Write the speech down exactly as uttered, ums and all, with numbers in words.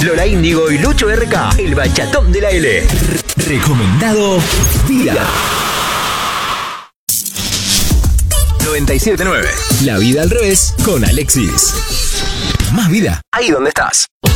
Lola Índigo y Lucho R K, el bachatón de la L. Recomendado Vida. noventa y siete punto nueve. La vida al revés con Alexis. Más vida ahí donde estás.